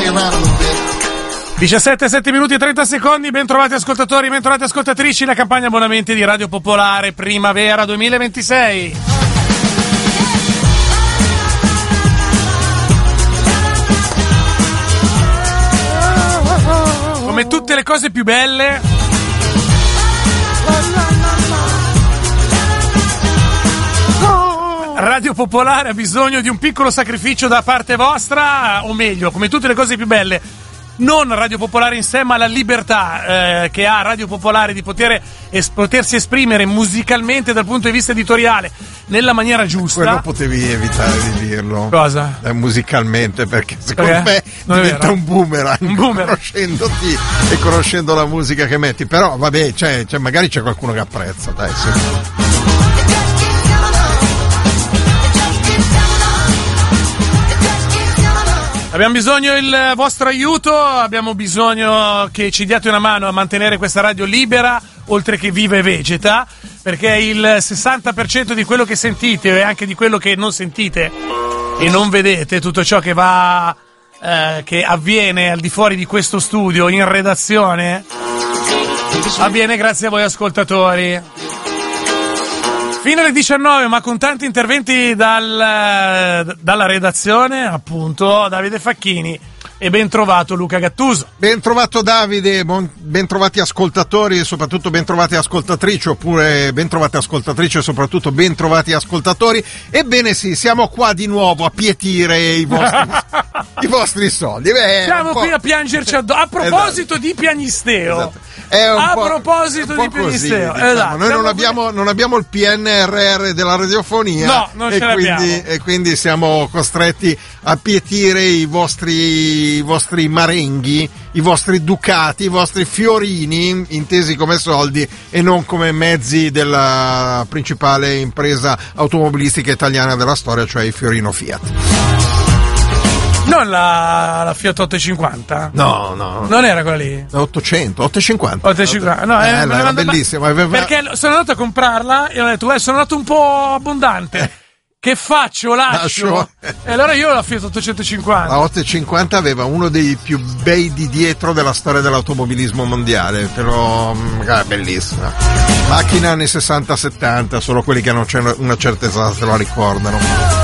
17, 7 minuti e 30 secondi, ben trovati ascoltatori, ben trovati ascoltatrici, la campagna abbonamenti di Radio Popolare Primavera 2026. Come tutte le cose più belle, Radio Popolare ha bisogno di un piccolo sacrificio da parte vostra, o meglio, come tutte le cose più belle, non Radio Popolare in sé, ma la libertà che ha Radio Popolare di potersi esprimere musicalmente dal punto di vista editoriale nella maniera giusta. Quello potevi evitare di dirlo. Cosa? Musicalmente, perché secondo me non diventa un boomerang. Conoscendoti e conoscendo la musica che metti. Però vabbè, magari c'è qualcuno che apprezza, dai, sì. Abbiamo bisogno del vostro aiuto, abbiamo bisogno che ci diate una mano a mantenere questa radio libera, oltre che viva e vegeta, perché il 60% di quello che sentite e anche di quello che non sentite e non vedete, tutto ciò che va che avviene al di fuori di questo studio in redazione, avviene grazie a voi ascoltatori. Fino alle 19, ma con tanti interventi dalla redazione, appunto, Davide Facchini. E ben trovato Luca Gattuso. Ben trovato Davide, ben trovati ascoltatori e soprattutto ben trovate ascoltatrici, oppure ben trovate ascoltatrici e soprattutto ben trovati ascoltatori. Ebbene sì, siamo qua di nuovo a pietire i vostri soldi. Siamo qui a piangerci addosso. A proposito di pianisteo. Esatto. Proposito di pianisteo. Diciamo. Esatto. Noi non abbiamo il PNRR della radiofonia. No, non ce l'abbiamo. E quindi siamo costretti a pietire i vostri marenghi, i vostri ducati, i vostri fiorini, intesi come soldi e non come mezzi della principale impresa automobilistica italiana della storia, cioè il Fiorino Fiat. Non la Fiat 850? No. Non era quella lì? 850. No, era bellissima. Perché sono andato a comprarla e ho detto, sono andato un po' abbondante. Che faccio? Lascio. E allora io la Fiat 850. La 850 aveva uno dei più bei di dietro della storia dell'automobilismo mondiale, però bellissima. Macchina anni 60-70, solo quelli che hanno una certa età se la ricordano.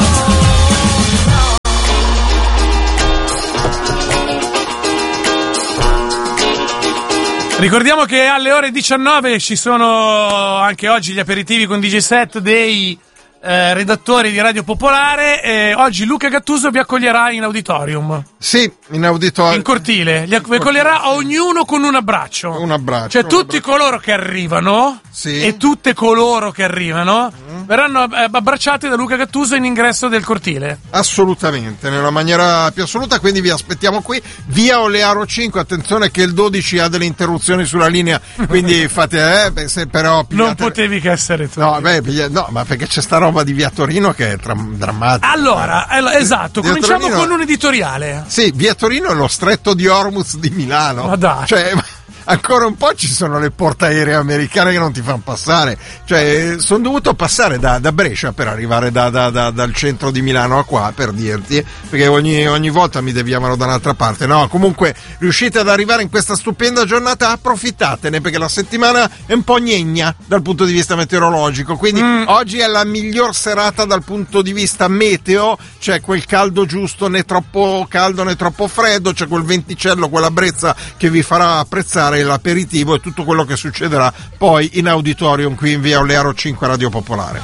Ricordiamo che alle ore 19 ci sono anche oggi gli aperitivi con DJ set dei redattori di Radio Popolare. Oggi Luca Gattuso vi accoglierà in auditorium. Sì, in auditorium. In cortile. Vi accoglierà ognuno con un abbraccio. Un abbraccio. Cioè tutti coloro che arrivano e tutte coloro che arrivano verranno abbracciati da Luca Gattuso in ingresso del cortile. Assolutamente, nella maniera più assoluta, quindi vi aspettiamo qui, via Olearo 5, attenzione che il 12 ha delle interruzioni sulla linea, quindi fate, se però pigliate... Non potevi che essere tu. No, ma perché c'è sta roba di via Torino che è drammatica. Allora, esatto, via cominciamo Torino, con un editoriale. Sì, via Torino è lo stretto di Hormuz di Milano. Ma dai. Cioè... ancora un po' ci sono le portaeree americane che non ti fanno passare, cioè sono dovuto passare da Brescia per arrivare dal centro di Milano a qua, per dirti, perché ogni volta mi deviavano da un'altra parte. No, comunque riuscite ad arrivare in questa stupenda giornata, approfittatene, perché la settimana è un po' gnegna dal punto di vista meteorologico, quindi oggi è la miglior serata dal punto di vista meteo, c'è quel caldo giusto, né troppo caldo né troppo freddo, c'è quel venticello, quella brezza che vi farà apprezzare l'aperitivo e tutto quello che succederà poi in auditorium qui in via Olearo 5 Radio Popolare.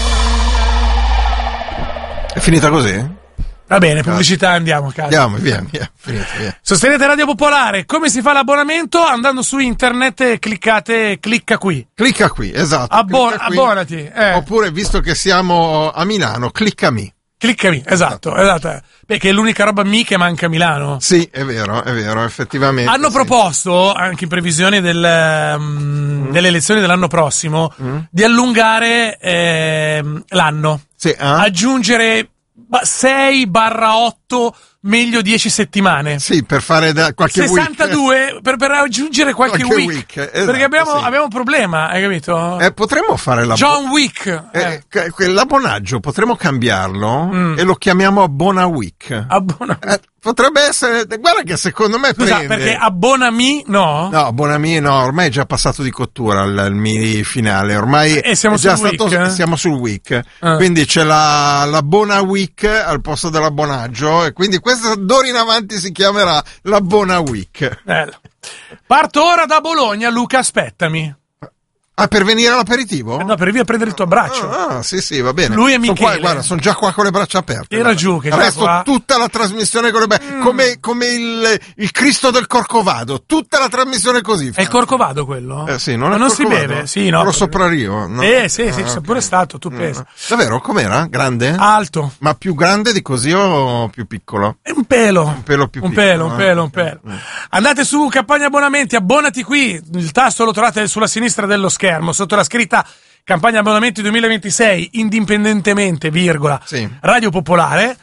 È finita così? Va bene, pubblicità, andiamo a casa. Andiamo, via. Finita. Sostenete Radio Popolare. Come si fa l'abbonamento? Andando su internet e clicca qui. Clicca qui, esatto. Abbonati. Oppure, visto che siamo a Milano, cliccami. Cliccami, esatto. Perché è l'unica roba che manca a Milano. Sì, è vero, effettivamente. Hanno proposto, anche in previsione delle elezioni dell'anno prossimo, di allungare l'anno. Sì, aggiungere 6/8 fatto meglio 10 settimane. Sì, per fare qualche 62 week. per aggiungere qualche week. Esatto, perché abbiamo un problema, hai capito? Potremmo fare John Wick. L'abbonaggio potremmo cambiarlo e lo chiamiamo Abbona Week. Potrebbe essere, guarda che secondo me Scusa, perché Abbonami no? No, Abbonami no, ormai è già passato di cottura il mini finale, ormai siamo è già sul week, siamo sul week. Quindi c'è l'Abbona Week al posto dell'abbonaggio e quindi questa d'ora in avanti si chiamerà l'Abbona Week. Bello. Parto ora da Bologna, Luca, aspettami. Per venire all'aperitivo? No, per via a prendere il tuo abbraccio. Sì, va bene. Lui e Michele. Guarda, sono già qua con le braccia aperte. Era giù che resto tutta la trasmissione con le braccia come il Cristo del Corcovado, tutta la trasmissione così. È il Corcovado quello? Sì, ma non si beve? Sì, no. Lo Soprario. No? Sì, sei pure stato, tu pensa. Davvero? Com'era? Grande? Alto. Ma più grande di così o più piccolo? Un pelo. Un pelo più piccolo. Un pelo. Andate su campagna abbonamenti, abbonati qui, il tasto lo trovate sulla sinistra dello schermo, sotto la scritta campagna abbonamenti 2026 indipendentemente, sì. Radio Popolare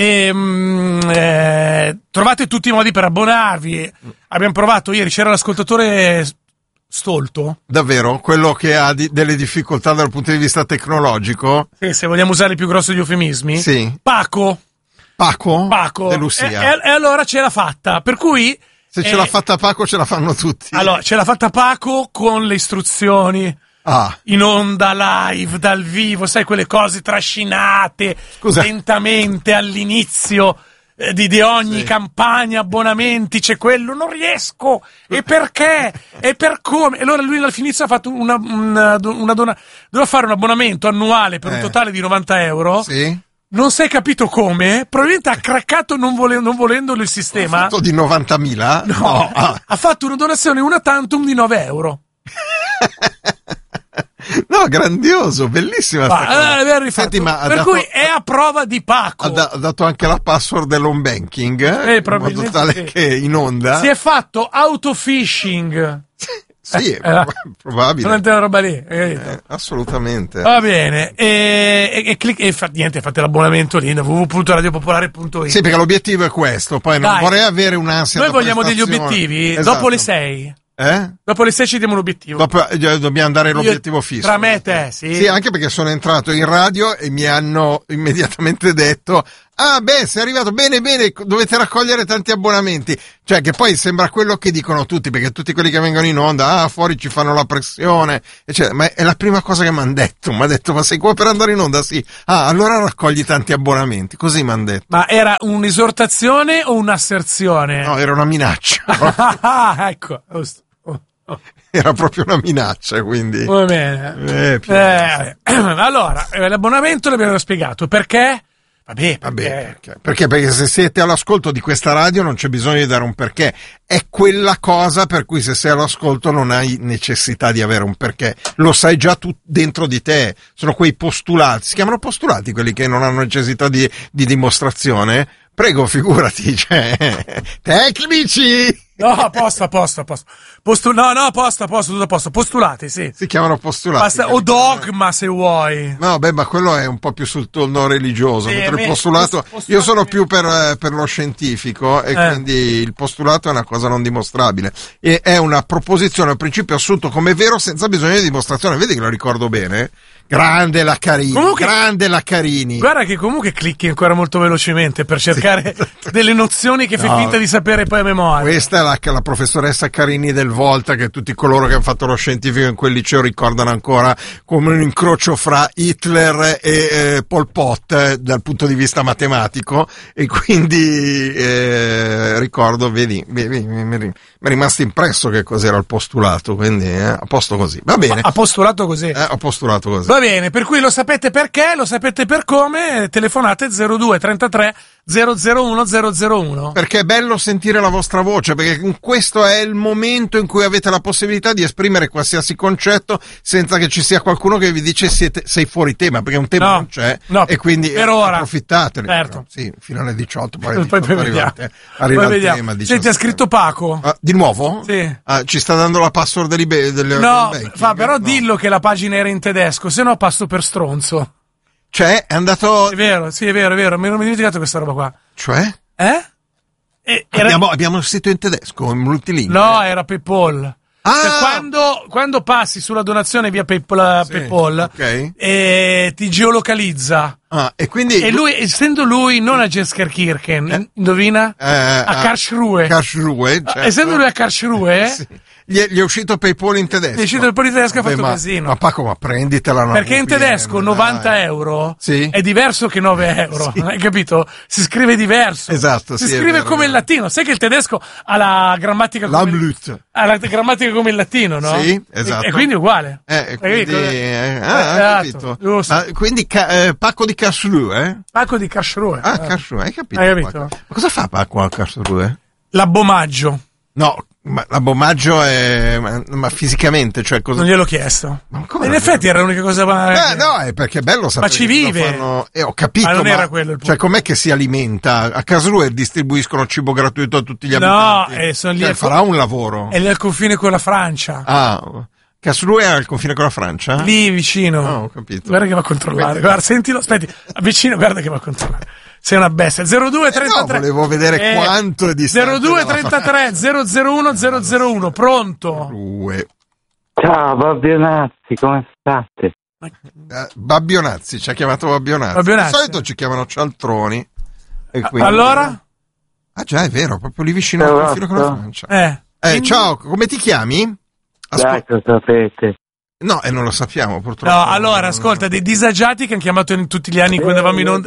e trovate tutti i modi per abbonarvi. Abbiamo provato ieri, c'era l'ascoltatore stolto. Davvero? Quello che ha delle difficoltà dal punto di vista tecnologico? Se vogliamo usare il più grosso degli eufemismi. Sì. Paco De Lucia. E allora ce l'ha fatta, per cui se ce l'ha fatta Paco ce la fanno tutti. Allora, ce l'ha fatta Paco con le istruzioni in onda live, dal vivo, sai, quelle cose trascinate lentamente all'inizio di ogni campagna abbonamenti, c'è quello, non riesco, e perché? E per come? E allora lui all'inizio ha fatto doveva fare un abbonamento annuale per un totale di 90 euro. Sì. Non si è capito come, probabilmente ha craccato non volendolo il sistema. Ha fatto di 90.000? No. Ha fatto una donazione una tantum di 9 euro. No, grandioso, bellissima Senti, per cui è a prova di Paco. Ha dato anche la password dell'home banking, in modo tale che in onda si è fatto autofishing. Sì, probabile. Non è una roba lì, assolutamente. Va bene. E fate l'abbonamento lì, www.radiopopolare.it. Sì, perché l'obiettivo è questo. Poi non vorrei avere un'ansia. Noi vogliamo degli obiettivi, esatto. Dopo le 6. Dopo le 6 ci diamo l'obiettivo. Dopo dobbiamo dare l'obiettivo fisso. Tra me e te, sì. Sì, anche perché sono entrato in radio e mi hanno immediatamente detto: sei arrivato bene, dovete raccogliere tanti abbonamenti. Cioè, che poi sembra quello che dicono tutti, perché tutti quelli che vengono in onda, fuori ci fanno la pressione, eccetera. Ma è la prima cosa che mi hanno detto. Mi ha detto: ma sei qua per andare in onda? Sì. Allora raccogli tanti abbonamenti. Così mi hanno detto. Ma era un'esortazione o un'asserzione? No, era una minaccia. Ecco, giusto. Era proprio una minaccia, quindi. Va bene. Allora, l'abbonamento l'abbiamo spiegato. Perché? Perché se siete all'ascolto di questa radio non c'è bisogno di dare un perché. È quella cosa per cui se sei all'ascolto non hai necessità di avere un perché. Lo sai già tu dentro di te. Sono quei postulati. Si chiamano postulati quelli che non hanno necessità di dimostrazione. Prego, figurati, tecnici! No, apposta. Tutto a posto. Postulati, sì. Si chiamano postulati. O dogma, se vuoi. No, ma quello è un po' più sul tono religioso. Sì, mentre il postulato, io sono più per lo scientifico e quindi il postulato è una cosa non dimostrabile. E è una proposizione, un principio assunto come vero senza bisogno di dimostrazione. Vedi che lo ricordo bene? Grande Laccarini. Guarda che comunque clicchi ancora molto velocemente per cercare delle nozioni che fai finta di sapere poi a memoria. Questa è la professoressa Carini del Volta, che tutti coloro che hanno fatto lo scientifico in quel liceo ricordano ancora come un incrocio fra Hitler e Pol Pot dal punto di vista matematico, e quindi ricordo, vedi, mi è rimasto impresso che cos'era il postulato, quindi a posto così. Va bene. Ha postulato così. Ha postulato così. Va bene, per cui lo sapete perché, lo sapete per come, telefonate 02 33 001 001. Perché è bello sentire la vostra voce, perché questo è il momento in cui avete la possibilità di esprimere qualsiasi concetto senza che ci sia qualcuno che vi dice sei fuori tema, perché un tema non c'è, e quindi per ora approfittatene. Certo. Sì, fino alle 18, poi vediamo. Arriva il tema. Senti, ha scritto Paco. Di nuovo? Sì. Ci sta dando la password del però dillo che la pagina era in tedesco, se no passo per stronzo. Cioè, è andato... È vero, mi ero dimenticato questa roba qua. Cioè? Abbiamo il sito in tedesco, multilingue. No, era PayPal. Ah! Cioè, quando passi sulla donazione via PayPal ti geolocalizza. E quindi E lui, essendo lui non a Geskerkirchen, indovina? A Karlsruhe. Certo. Essendo lui a Karlsruhe, sì. Gli è uscito PayPal in tedesco. Gli è uscito PayPal in tedesco, ha fatto casino. Ma Paco, ma prenditela. Perché in tedesco 90 euro sì? è diverso che 9 euro, sì. Hai capito? Si scrive diverso. Esatto, si scrive come il latino. Sai che il tedesco ha la grammatica come il latino, no? Sì, esatto. E quindi è uguale. Capito. Quindi Paco di Karlsruhe, Paco di Karlsruhe. Karlsruhe, hai capito? Ma cosa fa Paco a Karlsruhe? L'abbomaggio. No, ma l'abbomaggio è ma fisicamente, cioè cosa? Non gliel'ho chiesto. In effetti era l'unica cosa. No, è perché è bello sapere. Ma ci vive. Ho capito. Ma non era quello il punto. Cioè, com'è che si alimenta? A Karlsruhe distribuiscono cibo gratuito a tutti gli abitanti. No, sono lì. Farà un lavoro. È lì al confine con la Francia. Karlsruhe è al confine con la Francia? Lì vicino. Ho capito. Guarda che va a controllare. Guarda, sentilo, aspetti. Vicino, guarda che va a controllare. Sei una bestia. 0233. Volevo vedere quanto è distante. 0233 001 001. Pronto? Ciao Babbionazzi, come state? Babbionazzi, ci ha chiamato Babbionazzi. Di solito ci chiamano Cialtroni. E quindi... Allora? Già, è vero, proprio lì vicino al confine con la Francia. Quindi... Ciao, come ti chiami? Dai, lo sapete. No, e non lo sappiamo purtroppo. No, allora, ascolta, dei disagiati che hanno chiamato in tutti gli anni quando eravamo in onda.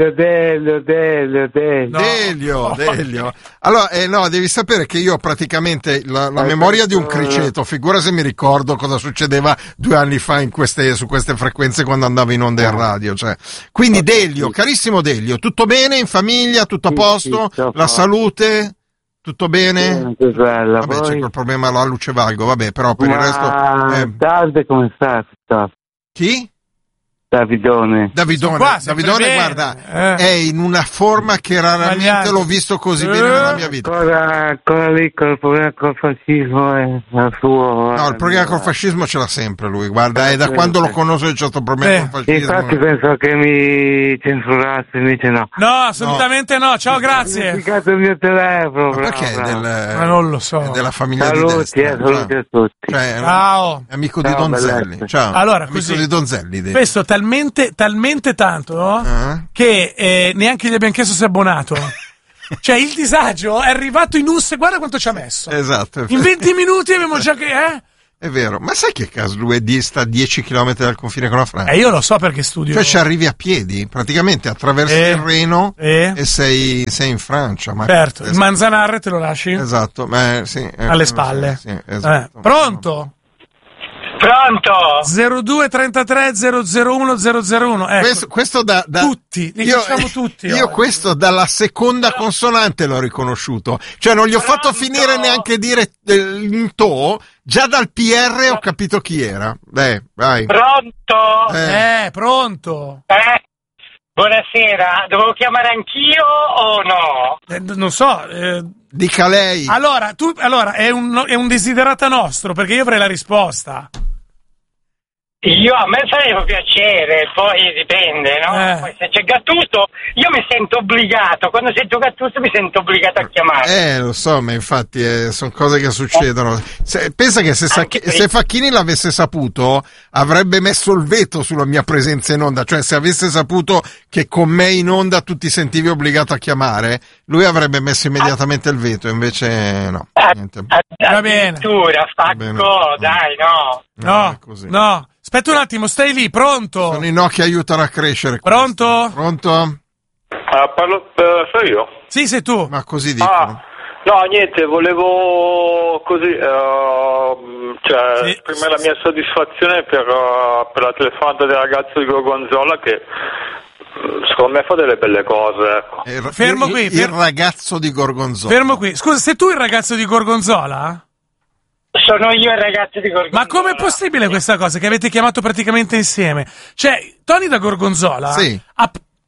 Delio. Allora, no, devi sapere che io ho praticamente la memoria di un criceto. Figura se mi ricordo cosa succedeva 2 anni fa su queste frequenze quando andavo in onda in radio. Cioè. Quindi Delio, carissimo Delio, tutto bene in famiglia? Tutto a posto? La salute? Tutto bene? Vabbè, c'è quel problema alla luce valgo, vabbè, però per il resto... Davide come sta? Chi? Davidone, guarda, è in una forma che raramente l'ho visto così bene nella mia vita. Ancora lì col problema col fascismo è suo. No, il problema col fascismo ce l'ha sempre lui, guarda, è da quando lo conosco che c'è questo problema col fascismo. Infatti penso che mi censurasse, invece no. No, assolutamente no, ciao, grazie. Ho dimenticato il mio telefono. Ma perché? Ma non lo so. È della famiglia saluti, di destra. Saluti a tutti. Cioè, ciao. È amico di Donzelli. Ciao. Allora, amico così, di Donzelli. Questo talmente tanto, no? Che neanche gli abbiamo chiesto se è abbonato. Cioè, il disagio è arrivato in un guarda quanto ci ha messo. Esatto. In 20 minuti abbiamo già È vero, ma sai che Karlsruhe sta a 10 km dal confine con la Francia? Io lo so perché studio. Cioè ci arrivi a piedi, praticamente attraversi il Reno e sei in Francia. Ma certo, il Manzanarre te lo lasci? Esatto, sì, alle spalle. Sì, esatto. Pronto? Pronto? 0233 001 001. Ecco. Questo da tutti, li diciamo tutti. Io questo dalla seconda consonante l'ho riconosciuto. Cioè non gli ho fatto finire neanche dire il to, già dal PR ho capito chi era. Vai. Pronto? Pronto. Buonasera, dovevo chiamare anch'io o no? Non so. Dica lei. Allora, è un desiderata nostro, perché io avrei la risposta. A me farebbe piacere, poi dipende, no? Poi se c'è Gattuso, io mi sento obbligato, quando sento Gattuso mi sento obbligato a chiamare. Lo so, ma infatti sono cose che succedono. Pensa che se Facchini l'avesse saputo, avrebbe messo il veto sulla mia presenza in onda, cioè se avesse saputo che con me in onda tu ti sentivi obbligato a chiamare, lui avrebbe messo immediatamente il veto, invece no. Niente. Va bene. Addirittura, Facco, dai, No. Aspetta un attimo, stai lì, pronto? Sono i no che aiutano a crescere. Pronto? Pronto? Parlo, sono io? Sì, sei tu. Ma così dicono. No, niente, volevo così esprimere la mia soddisfazione per la telefonata del ragazzo di Gorgonzola che secondo me fa delle belle cose. Fermo qui. Il ragazzo di Gorgonzola. Fermo qui. Scusa, sei tu il ragazzo di Gorgonzola? Sono io il ragazzo di Gorgonzola. Ma com'è possibile questa cosa che avete chiamato praticamente insieme? Cioè, Tony da Gorgonzola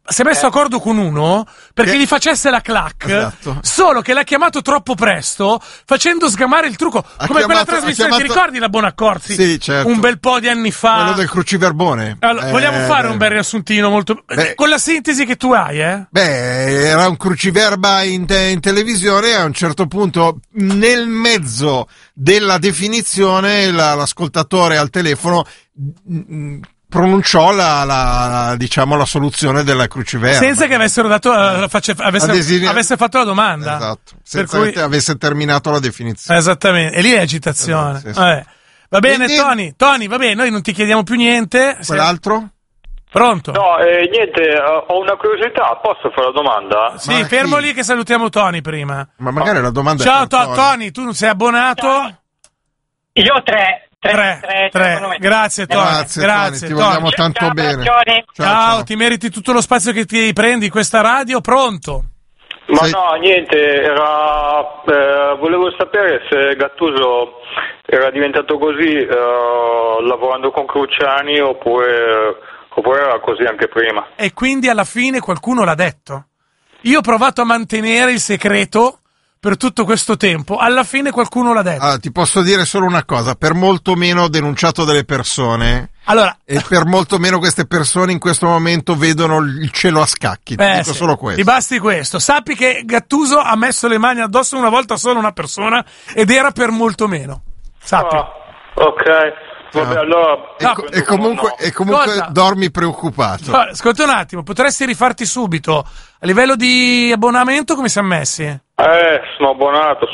si è messo d'accordo con uno perché gli facesse la clac, esatto. Solo che l'ha chiamato troppo presto, facendo sgamare il trucco. Quella trasmissione, ti ricordi la Bonaccorsi? Sì, certo. Un bel po' di anni fa. Quello del cruciverbone. Allora, vogliamo fare un bel riassuntino molto... con la sintesi che tu hai, era un cruciverba in televisione, a un certo punto, nel mezzo della definizione, l'ascoltatore al telefono pronunciò la soluzione della cruciverba senza che avessero dato avesse fatto la domanda, esatto, senza che avesse terminato la definizione, esattamente, e lì è agitazione, esatto, sì. Va bene. Quindi... Tony, va bene, noi non ti chiediamo più niente. Quell'altro? Pronto? No, niente, ho una curiosità, posso fare la domanda? Sì, fermo lì che salutiamo Tony prima. Ma magari la domanda ciao è Tony, tu non sei abbonato? Io 3. Grazie Tony, grazie, ti vogliamo tanto bene. Ciao, ti meriti tutto lo spazio che ti prendi questa radio. Pronto? Ma no, niente, volevo sapere se Gattuso era diventato così lavorando con Cruciani oppure era così anche prima. E quindi alla fine qualcuno l'ha detto. Io ho provato a mantenere il segreto per tutto questo tempo, alla fine qualcuno l'ha detto. Ti posso dire solo una cosa, per molto meno ho denunciato delle persone, e per molto meno queste persone in questo momento vedono il cielo a scacchi, ti dico solo questo. Ti basti questo, sappi che Gattuso ha messo le mani addosso una volta solo a una persona ed era per molto meno, sappi. Ok. Vabbè, allora e comunque Ascolta, dormi preoccupato. Ascolta un attimo, potresti rifarti subito. A livello di abbonamento come siamo messi? Sono abbonato.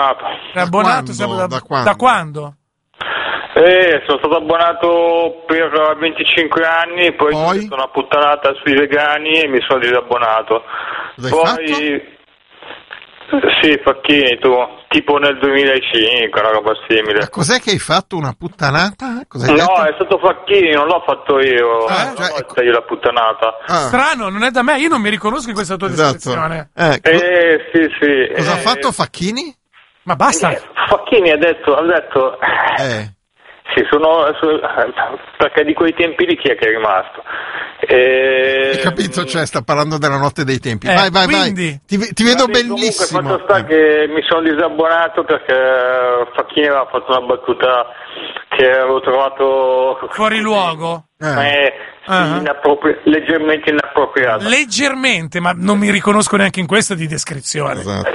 Da quando? Sono stato abbonato per 25 anni, poi ho fatto una puttanata sui vegani e mi sono disabbonato. Fatto? Sì, Facchini, tipo nel 2005, una roba simile. Ma cos'è che hai fatto, una puttanata? No, è stato Facchini, non l'ho fatto io. Non ho fatto io la puttanata. Strano, non è da me, io non mi riconosco in questa tua descrizione. Sì. Cosa ha fatto Facchini? Ma basta. Facchini ha detto sì, perché di quei tempi lì chi è che è rimasto? Hai capito? Cioè, sta parlando della notte dei tempi. Vai. Ti vedo bellissimo. Comunque, fatto sta che mi sono disabbonato perché Facchini aveva fatto una battuta che avevo trovato fuori luogo. Leggermente inappropriata. Leggermente, ma non mi riconosco neanche in questa di descrizione. Esatto.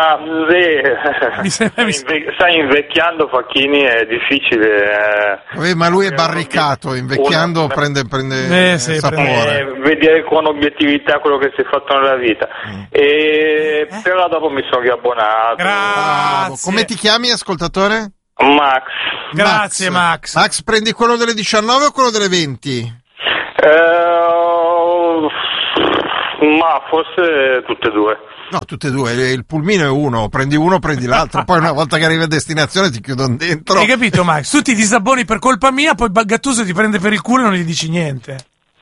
Sai, invecchiando Facchini è difficile. Ma lui è barricato, invecchiando prende sapore. Vedere con obiettività quello che si è fatto nella vita. Però dopo mi sono riabbonato. Grazie. Come ti chiami, ascoltatore? Max. Grazie Max. Max, prendi quello delle 19 o quello delle 20? Ma forse tutte e due. No, tutte e due, il pulmino è uno, prendi uno, prendi l'altro, poi una volta che arrivi a destinazione ti chiudono dentro. Hai capito Max? Tu ti disabboni per colpa mia, poi Gattuso ti prende per il culo e non gli dici niente.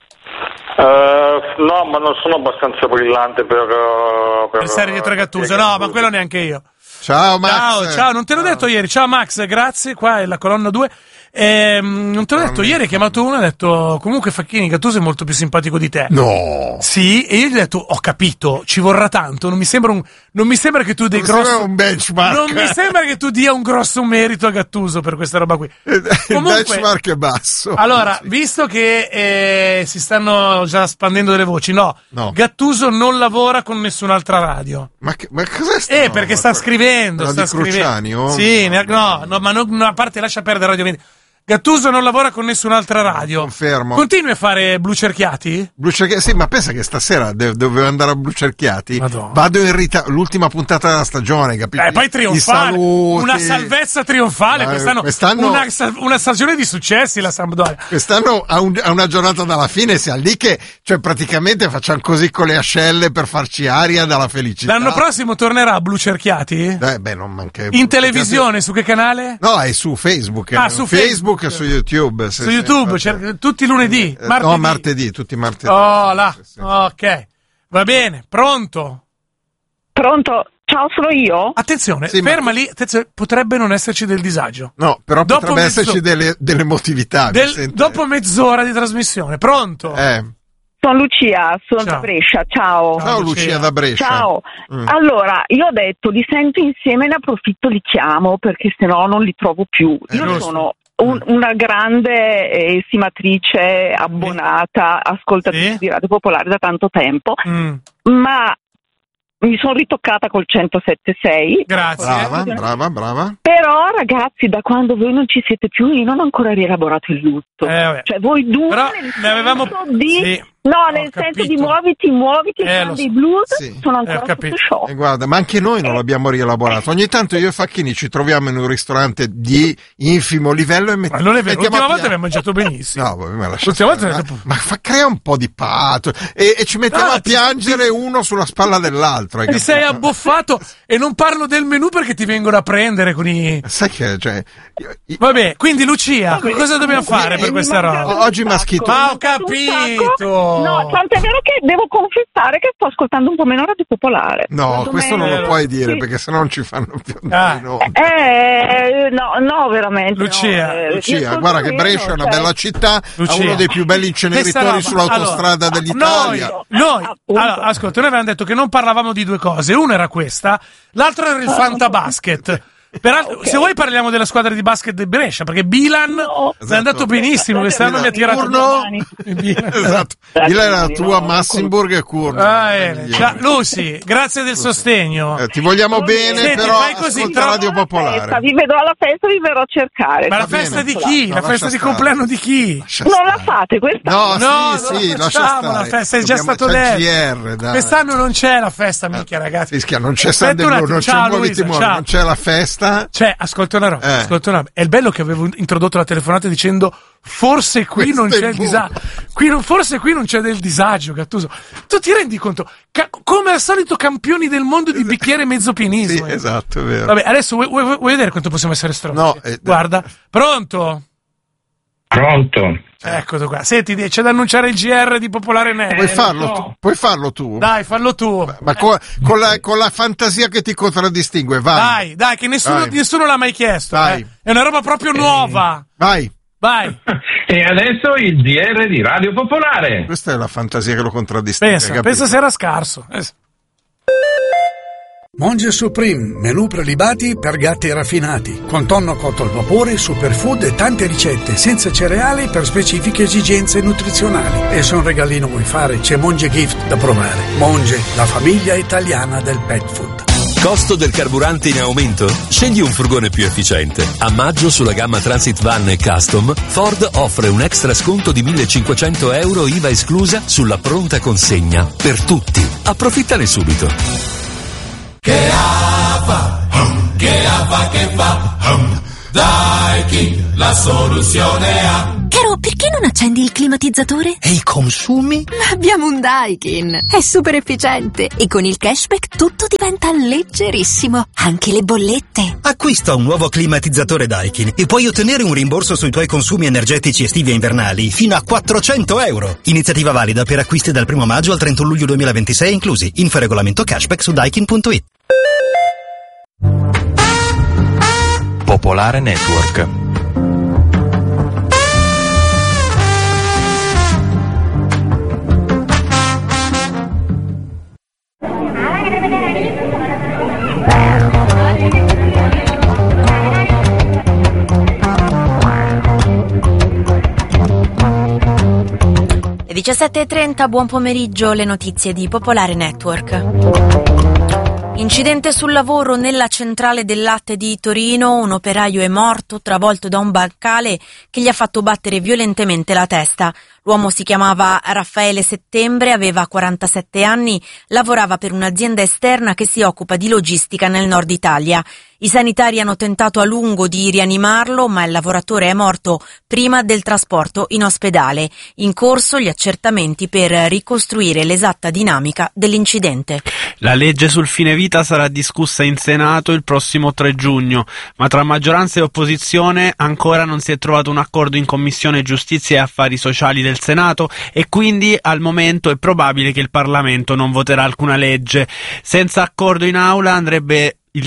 No, ma non sono abbastanza brillante per stare dietro a Gattuso, no, ma quello neanche io. Ciao Max. Ciao, non te l'ho detto ieri. Ciao Max, grazie, qua è la colonna 2. Non te l'ho detto ieri, hai chiamato uno e ha detto comunque Facchini, Gattuso è molto più simpatico di te. No. Sì, e io gli ho detto ho capito, ci vorrà tanto, non mi sembra che tu dei grosso un benchmark. Non mi sembra che tu dia un grosso merito a Gattuso per questa roba qui. Comunque, il benchmark è basso. Allora, visto che si stanno già spandendo delle voci, no. Gattuso non lavora con nessun'altra radio. Ma cos'è perché sta scrivendo, sta scrivendo. Sì, no, ma non, a parte lascia perdere Radio 20. Gattuso non lavora con nessun'altra radio. Confermo. Continui a fare Blu Cerchiati? Sì, ma pensa che stasera dovevo andare a Blu Cerchiati. Madonna. Vado in ritardo, l'ultima puntata della stagione, capito? Poi trionfale, una salvezza trionfale. Quest'anno una stagione di successi la Sampdoria. Quest'anno ha una giornata dalla fine, sia lì che, cioè, praticamente facciamo così con le ascelle per farci aria dalla felicità. L'anno prossimo tornerà a Blu Cerchiati? Non manca. In televisione, su che canale? No, è su Facebook. Su Facebook e su YouTube. Su YouTube, tutti i lunedì? Martedì. No, martedì, tutti i martedì. Oh, là. Ok. Va bene, pronto? Pronto? Ciao, sono io? Attenzione, ferma lì, attenzione, potrebbe non esserci del disagio. No, però potrebbe esserci dell'emotività. Dopo mezz'ora di trasmissione, pronto? Sono Lucia, sono da Brescia, ciao. Ciao Lucia da Brescia. Ciao. Allora, io ho detto, li sento insieme, ne approfitto, li chiamo, perché sennò non li trovo più. Io sono una grande estimatrice, abbonata, ascoltatrice di Radio Popolare da tanto tempo, ma mi sono ritoccata col 107.6. Grazie. Brava. Però ragazzi, da quando voi non ci siete più, io non ho ancora rielaborato il lutto. Cioè voi due però ne avevamo nel senso di muoviti dei blues, sono ancora sotto shock. Guarda, ma anche noi non l'abbiamo rielaborato. Ogni tanto io e Facchini ci troviamo in un ristorante di infimo livello e ma non è vero, l'ultima volta abbiamo mangiato benissimo. No, ma crea un po' di pato e ci mettiamo a piangere uno sulla spalla dell'altro. Ti sei abboffato e non parlo del menù perché ti vengono a prendere con i... Sai che, Vabbè, quindi Lucia, cosa dobbiamo fare per questa roba? Oggi maschito. Ma ho capito! No, tanto è vero che devo confessare che sto ascoltando un po' meno Radio Popolare. No, questo non lo puoi dire perché sennò non ci fanno più andare. No, veramente. Lucia, guarda che Brescia è una bella città, ha uno dei più belli inceneritori sull'autostrada dell'Italia. Allora, ascolta, noi avevamo detto che non parlavamo di due cose, una era questa, l'altra era il Fantabasket. Peraltro, se vuoi parliamo della squadra di basket di Brescia, perché Bilan è andato benissimo, quest'anno mi ha tirato esatto. Bilan era la tua, Massimburg e Curno. Lucy, grazie del sostegno. Ti vogliamo bene. Senti, però fai così, ascolta Radio Popolare. Vi vedrò alla festa, vi verrò a cercare. Ma la festa di chi? La festa di compleanno di chi? Non la fate quest'anno? No, lascia stare. La festa è già stato detto. Quest'anno non c'è la festa, minchia ragazzi. Non c'è Sandeblu, non c'è Muoviti Muovi, non c'è la festa. Cioè, ascolta una roba. È il bello che avevo introdotto la telefonata dicendo forse qui non c'è il disagio. Forse qui non c'è del disagio, Gattuso. Tu ti rendi conto? Come al solito campioni del mondo di bicchiere mezzo pienissimo. Sì, esatto, è vero. Vabbè, adesso vuoi vedere quanto possiamo essere stronzi? No, guarda. Pronto? Eccolo qua. Senti, c'è da annunciare il GR di Popolare Net. Puoi farlo tu? Dai, fallo tu. Ma con la fantasia che ti contraddistingue, vai. Dai, che nessuno l'ha mai chiesto. Dai. È una roba proprio nuova. Vai. E adesso il GR di Radio Popolare. Questa è la fantasia che lo contraddistingue. Pensa se era scarso. Monge Supreme, menù prelibati per gatti raffinati, con tonno cotto al vapore, superfood e tante ricette senza cereali per specifiche esigenze nutrizionali. E se un regalino vuoi fare, c'è Monge Gift da provare. Monge, la famiglia italiana del pet food. Costo del carburante in aumento? Scegli un furgone più efficiente. A maggio sulla gamma Transit Van e Custom, Ford offre un extra sconto di €1.500 IVA esclusa sulla pronta consegna. Per tutti. Approfittane subito. Che fa? Daikin, la soluzione ha. Caro, perché non accendi il climatizzatore? E i consumi? Ma abbiamo un Daikin. È super efficiente e con il cashback tutto diventa leggerissimo. Anche le bollette. Acquista un nuovo climatizzatore Daikin e puoi ottenere un rimborso sui tuoi consumi energetici estivi e invernali fino a €400. Iniziativa valida per acquisti dal 1 maggio al 31 luglio 2026 inclusi. Info e regolamento cashback su daikin.it. Popolare Network. Le 17:30, buon pomeriggio, le notizie di Popolare Network. Incidente sul lavoro nella centrale del latte di Torino, un operaio è morto travolto da un bancale che gli ha fatto battere violentemente la testa. L'uomo si chiamava Raffaele Settembre, aveva 47 anni, lavorava per un'azienda esterna che si occupa di logistica nel nord Italia. I sanitari hanno tentato a lungo di rianimarlo, ma il lavoratore è morto prima del trasporto in ospedale. In corso gli accertamenti per ricostruire l'esatta dinamica dell'incidente. La legge sul fine vita sarà discussa in Senato il prossimo 3 giugno, ma tra maggioranza e opposizione ancora non si è trovato un accordo in Commissione Giustizia e Affari Sociali del Senato e quindi al momento è probabile che il Parlamento non voterà alcuna legge. Senza accordo in aula andrebbe il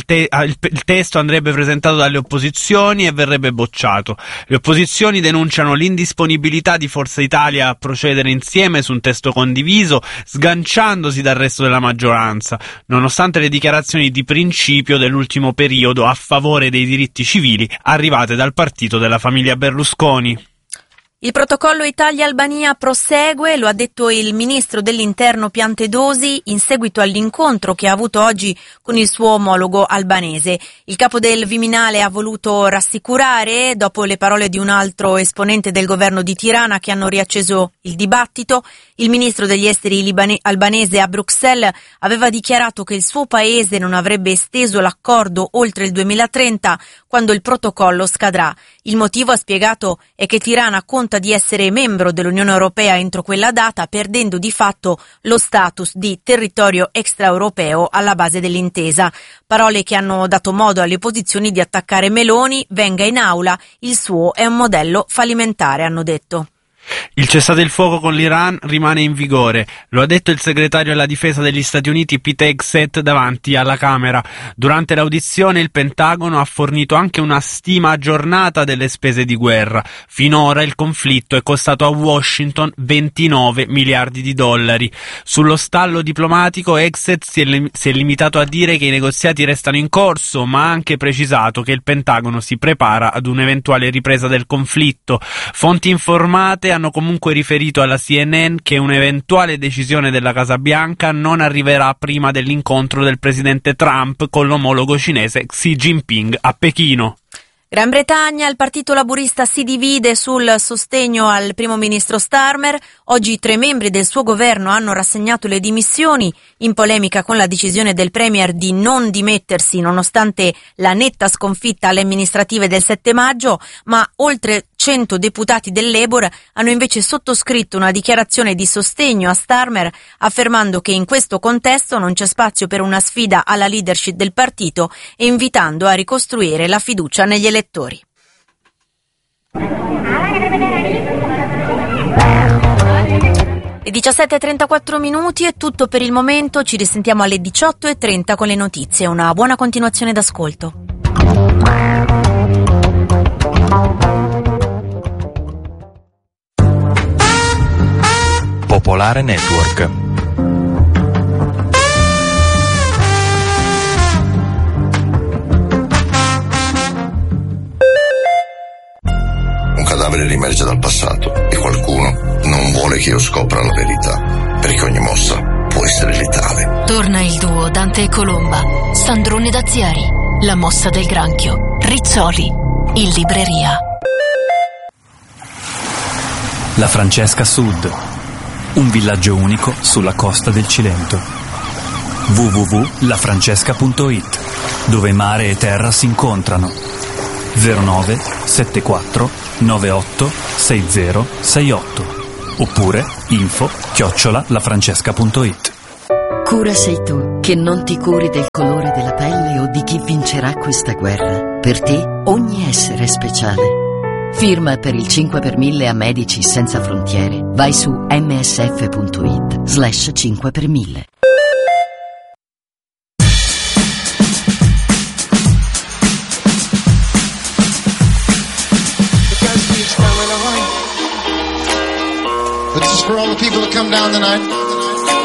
testo andrebbe presentato dalle opposizioni e verrebbe bocciato. Le opposizioni denunciano l'indisponibilità di Forza Italia a procedere insieme su un testo condiviso, sganciandosi dal resto della maggioranza, nonostante le dichiarazioni di principio dell'ultimo periodo a favore dei diritti civili arrivate dal partito della famiglia Berlusconi. Il protocollo Italia-Albania prosegue, lo ha detto il ministro dell'Interno Piantedosi in seguito all'incontro che ha avuto oggi con il suo omologo albanese. Il capo del Viminale ha voluto rassicurare, dopo le parole di un altro esponente del governo di Tirana che hanno riacceso il dibattito. Il ministro degli esteri albanese a Bruxelles aveva dichiarato che il suo paese non avrebbe esteso l'accordo oltre il 2030, quando il protocollo scadrà. Il motivo, ha spiegato, è che Tirana conta di essere membro dell'Unione Europea entro quella data, perdendo di fatto lo status di territorio extraeuropeo alla base dell'intesa. Parole che hanno dato modo alle opposizioni di attaccare Meloni, venga in aula, il suo è un modello fallimentare, hanno detto. Il cessate il fuoco con l'Iran rimane in vigore, lo ha detto il segretario alla difesa degli Stati Uniti Pete Hegseth davanti alla Camera. Durante l'audizione il Pentagono ha fornito anche una stima aggiornata delle spese di guerra. Finora il conflitto è costato a Washington 29 miliardi di dollari. Sullo stallo diplomatico Hegseth si è limitato a dire che i negoziati restano in corso, ma ha anche precisato che il Pentagono si prepara ad un'eventuale ripresa del conflitto. Fonti informate hanno comunque riferito alla CNN che un'eventuale decisione della Casa Bianca non arriverà prima dell'incontro del presidente Trump con l'omologo cinese Xi Jinping a Pechino. Gran Bretagna, il partito laburista si divide sul sostegno al primo ministro Starmer. Oggi 3 membri del suo governo hanno rassegnato le dimissioni, in polemica con la decisione del premier di non dimettersi nonostante la netta sconfitta alle amministrative del 7 maggio, ma oltre 100 deputati del Labour hanno invece sottoscritto una dichiarazione di sostegno a Starmer, affermando che in questo contesto non c'è spazio per una sfida alla leadership del partito e invitando a ricostruire la fiducia negli elettori. Le 17:34 minuti è tutto per il momento, ci risentiamo alle 18:30 con le notizie. Una buona continuazione d'ascolto. Popolare Network. Un cadavere riemerge dal passato e qualcuno non vuole che io scopra la verità, perché ogni mossa può essere letale. Torna il duo Dante e Colomba, Sandrone Dazieri, La mossa del granchio, Rizzoli, in libreria. La Francesca Sud, un villaggio unico sulla costa del Cilento. www.lafrancesca.it, dove mare e terra si incontrano. 09 74 98 60 68 oppure info@lafrancesca.it. Cura sei tu, che non ti curi del colore della pelle o di chi vincerà questa guerra. Per te ogni essere è speciale. Firma per il 5 per 1000 a Medici Senza Frontiere. Vai su msf.it/5 per 1000. This is for all the people that come down tonight.